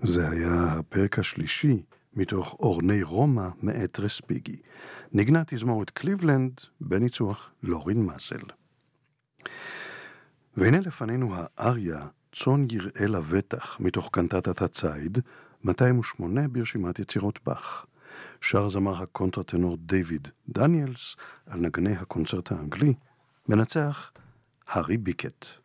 זה היה הפרק השלישי מתוך אורני רומא מאת רספיגי. נגנה תזמורת קליבלנד בניצוח לורין מאסל. והנה לפנינו האריה צאן יראה לבטח מתוך קנטטת הציד 208 ברשימת יצירות באך. שר זמר הקונטרטנור דיוויד דניאלס על נגני הקונצרט האנגלי, מנצח הארי ביקט.